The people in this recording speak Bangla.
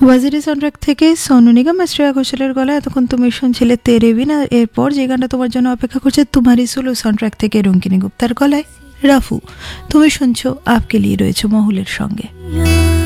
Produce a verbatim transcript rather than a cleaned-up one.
ওয়াজিরি সাউন্ডট্র্যাক থেকে সোনু নিগম আর শ্রেয়া ঘোষালের গলায় এতক্ষণ তুমি শুনছিলে তেরে বিনা। এরপর যে গানটা তোমার জন্য অপেক্ষা করছে তোমারই সোলো সাউন্ডট্র্যাক থেকে রঙ্কিনী গুপ্তার গলায় রাফু। তুমি শুনছো আপকে লিয়ে রয়েছে মহুলের সঙ্গে।